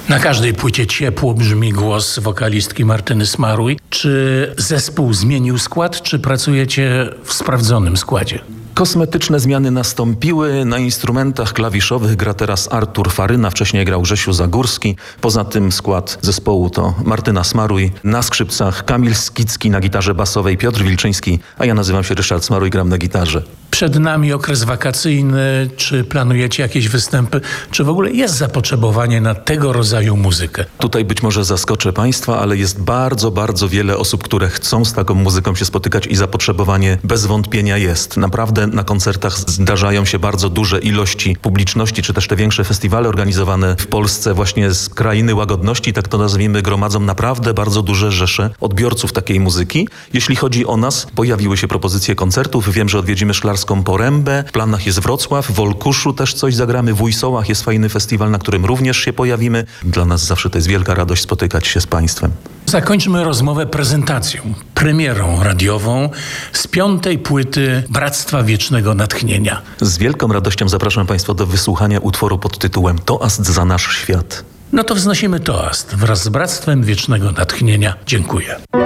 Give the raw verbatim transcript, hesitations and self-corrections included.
Na każdej płycie ciepło brzmi głos wokalistki Martyny Smaruj. Czy zespół zmienił skład, czy pracujecie w sprawdzonym składzie? Kosmetyczne zmiany nastąpiły. Na instrumentach klawiszowych gra teraz Artur Faryna, wcześniej grał Grzesiu Zagórski. Poza tym skład zespołu to Martyna Smaruj, na skrzypcach Kamil Skicki, na gitarze basowej Piotr Wilczyński, a ja nazywam się Ryszard Smaruj, gram na gitarze. Przed nami okres wakacyjny. Czy planujecie jakieś występy? Czy w ogóle jest zapotrzebowanie na tego rodzaju muzykę? Tutaj być może zaskoczę Państwa, ale jest bardzo, bardzo wiele osób, które chcą z taką muzyką się spotykać i zapotrzebowanie bez wątpienia jest. Naprawdę na koncertach zdarzają się bardzo duże ilości publiczności, czy też te większe festiwale organizowane w Polsce właśnie z krainy łagodności, tak to nazwijmy, gromadzą naprawdę bardzo duże rzesze odbiorców takiej muzyki. Jeśli chodzi o nas, pojawiły się propozycje koncertów. Wiem, że odwiedzimy Szklarską Porębę. W planach jest Wrocław, w Olkuszu też coś zagramy, w Ujsołach jest fajny festiwal, na którym również się pojawimy. Dla nas zawsze to jest wielka radość spotykać się z Państwem. Zakończmy rozmowę prezentacją, premierą radiową z piątej płyty Bractwa Wiecznego Natchnienia. Z wielką radością zapraszam Państwa do wysłuchania utworu pod tytułem Toast za nasz świat. No to wznosimy toast wraz z Bractwem Wiecznego Natchnienia. Dziękuję.